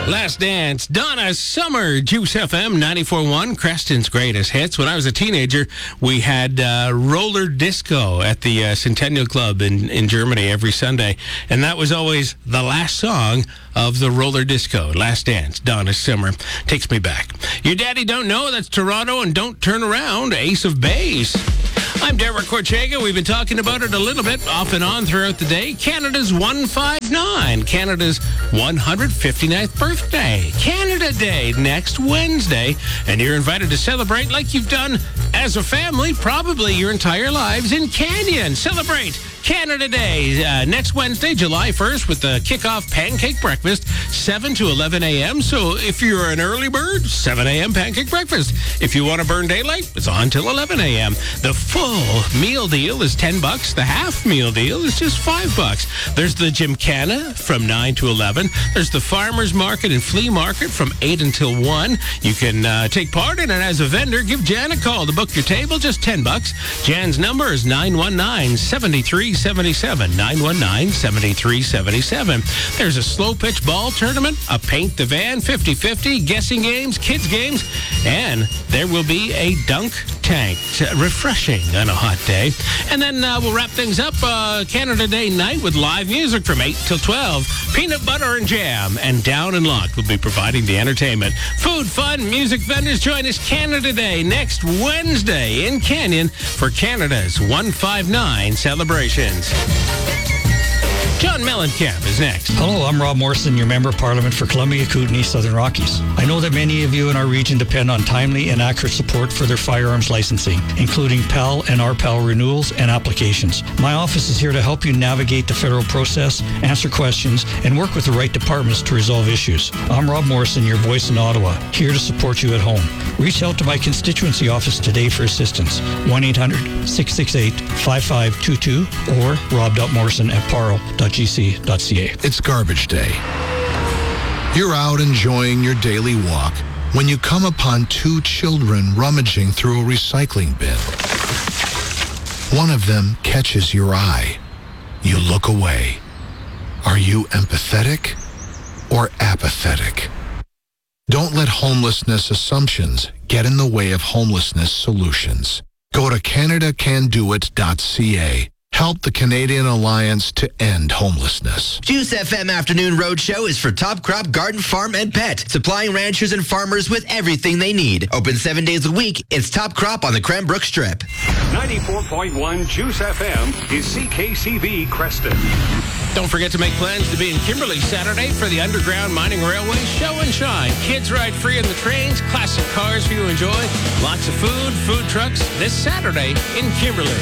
Last Dance, Donna Summer, Juice FM 94.1, Creston's greatest hits. When I was a teenager, we had roller disco at the Centennial Club in Germany every Sunday, and that was always the last song of the roller disco. Last Dance, Donna Summer. Takes me back. Your daddy don't know, that's Toronto, and Don't Turn Around, Ace of Base. I'm Derek Corchega. We've been talking about it a little bit off and on throughout the day. Canada's 159, Canada's 159th birthday. Canada Day next Wednesday. And you're invited to celebrate like you've done as a family probably your entire lives in Canyon. Celebrate Canada Day next Wednesday, July 1st, with the kickoff pancake breakfast, 7 to 11 a.m. So if you're an early bird, 7 a.m. pancake breakfast. If you want to burn daylight, it's on till 11 a.m. The full meal deal is $10. The half meal deal is just $5. There's the Gymkhana from 9 to 11. There's the farmers market and flea market from 8 until 1. You can take part in it as a vendor. Give Jan a call to book your table, just $10. Jan's number is 919-7377, 919-7377. There's a slow pitch ball tournament, a paint the van 50-50, guessing games, kids games, and there will be a dunk tank. Refreshing on a hot day. And then we'll wrap things up Canada Day night with live music from 8 till 12. Peanut butter and jam and Down and Locked will be providing the entertainment. Food, fun, music vendors. Join us Canada Day next Wednesday in Canyon for Canada's 159 celebrations. John Mellencamp is next. Hello, I'm Rob Morrison, your Member of Parliament for Columbia, Kootenay, Southern Rockies. I know that many of you in our region depend on timely and accurate support for their firearms licensing, including PAL and RPAL renewals and applications. My office is here to help you navigate the federal process, answer questions, and work with the right departments to resolve issues. I'm Rob Morrison, your voice in Ottawa, here to support you at home. Reach out to my constituency office today for assistance. 1-800-668-5522 or rob.morrison@parl.gc.ca. It's garbage day. You're out enjoying your daily walk when you come upon two children rummaging through a recycling bin. One of them catches your eye. You look away. Are you empathetic or apathetic? Don't let homelessness assumptions get in the way of homelessness solutions. Go to CanadaCanDoIt.ca. Help the Canadian Alliance to end homelessness. Juice FM Afternoon Roadshow is for Top Crop Garden, Farm, and Pet, supplying ranchers and farmers with everything they need. Open 7 days a week. It's Top Crop on the Cranbrook Strip. 94.1 Juice FM is CKCV Creston. Don't forget to make plans to be in Kimberley Saturday for the Underground Mining Railway Show and Shine. Kids ride free on the trains, classic cars for you to enjoy, lots of food trucks this Saturday in Kimberley.